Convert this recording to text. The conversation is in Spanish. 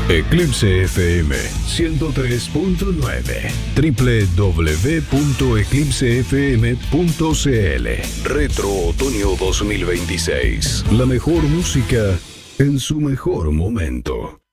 Eclipse FM 103.9 www.eclipsefm.cl. Retro Otoño 2026. La mejor música en su mejor momento.